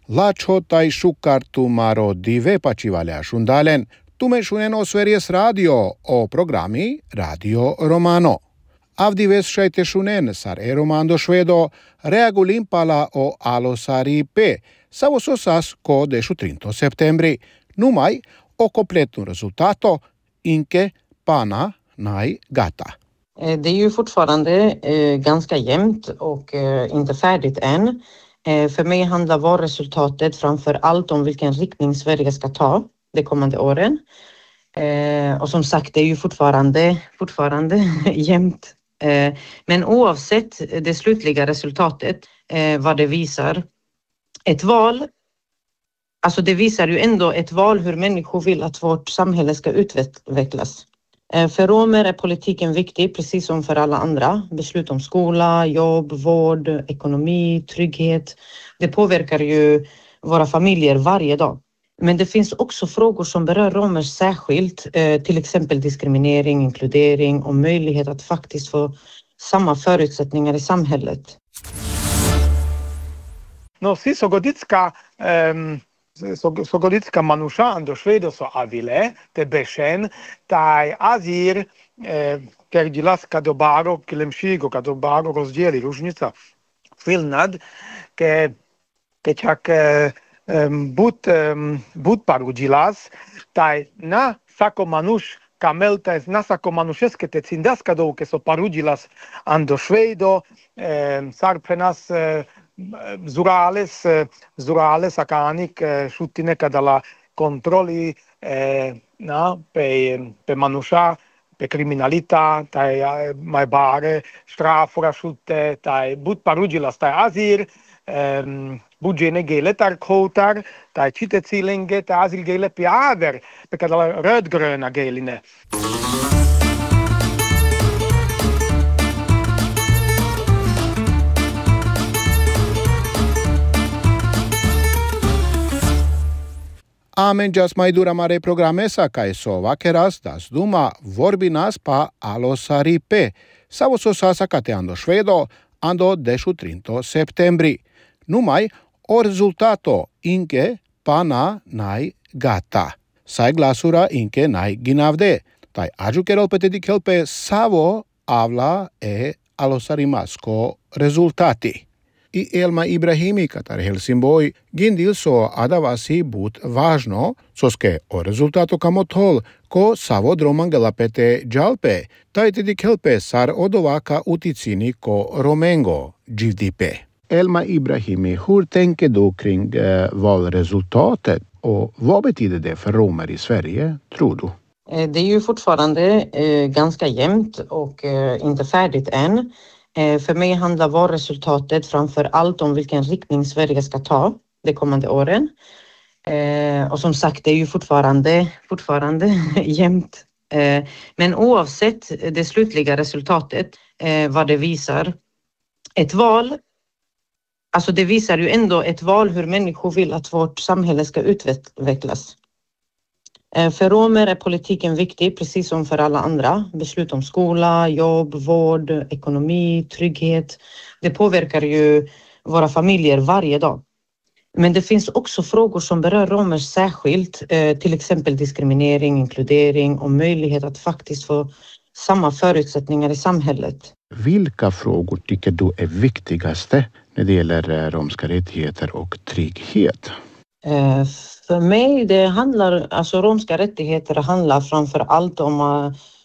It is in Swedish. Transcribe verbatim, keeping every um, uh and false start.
Lacho tai shukartumaro dive pačivale shundalen. Tume shunen o Sveriges Radio o programi Radio Romano. Avdives šajte shunen sar e romando švedo reagulim pala o alosari pe. Savo sosas ko deshu trinta septembri. Numai o completo resultato inke pana nai gata. Det är ju fortfarande eh, ganska jämnt och eh, inte färdigt än. Eh, för mig handlar valresultatet framför allt om vilken riktning Sverige ska ta de kommande åren. Eh, och som sagt, det är ju fortfarande, fortfarande jämnt. Eh, men oavsett det slutliga resultatet, eh, vad det visar, ett val, alltså det visar ju ändå ett val hur människor vill att vårt samhälle ska utvecklas. För romer är politiken viktig, precis som för alla andra. Beslut om skola, jobb, vård, ekonomi, trygghet. Det påverkar ju våra familjer varje dag. Men det finns också frågor som berör romer särskilt. Till exempel diskriminering, inkludering och möjlighet att faktiskt få samma förutsättningar i samhället. No, si sogodicka... Um... Sogodicka manusha do švedo so avile, te bešen, taj azir, ker dilas kadobaro, kilemšigo kadobaro rozdjeli ružnica filnad, ke ke čak but but paru dilas, taj na sako manuš kameltes na sako manušeske te cindaska do ke so paru dilas ando švedo, sar prenas Zurales, Zurales akanik šutineka dalla kontroli eh, na, pe, pe manusha, pe kriminalita, taj mai bare, strafura šute, taj bud parugilas, taj azir, eh, budgene gele tar kotar, taj čite cilenge, taj azil gele piaver, pe kadala rödgröna geline. Amen jas mai dura mare programesa kai so vakeras das duma vorbinas pa alosari pe. Savo so sasa kate ando švedo ando deshu trinta septembri. Numai o rezultato inke pana nai gata. Sai glasura inke nai ginavde. Tai aju kerol petedi kelpe savo avla e alosari masko rezultati. I Elma Ibrahimi katar Helsingborg gindil so adavasi but važno, soske o rezultato kamotol ko savo dromangela pete jalpe, tajte di kelpe sar odovaka uticini ko romengo givdipe. Elma Ibrahimi, hur tänker du kring eh, valresultatet och vad betyder det för romer i Sverige, tror du? Det är ju fortfarande eh, ganska jämnt och eh, inte färdigt än. För mig handlar valresultatet framför allt om vilken riktning Sverige ska ta de kommande åren. Och som sagt, det är ju fortfarande, fortfarande jämnt. Men oavsett det slutliga resultatet, vad det visar, ett val, alltså det visar ju ändå ett val hur människor vill att vårt samhälle ska utvecklas. För romer är politiken viktig, precis som för alla andra. Beslut om skola, jobb, vård, ekonomi, trygghet. Det påverkar ju våra familjer varje dag. Men det finns också frågor som berör romer särskilt. Till exempel diskriminering, inkludering och möjlighet att faktiskt få samma förutsättningar i samhället. Vilka frågor tycker du är viktigaste när det gäller romska rättigheter och trygghet? För mig det handlar, alltså romska rättigheter handlar framför allt om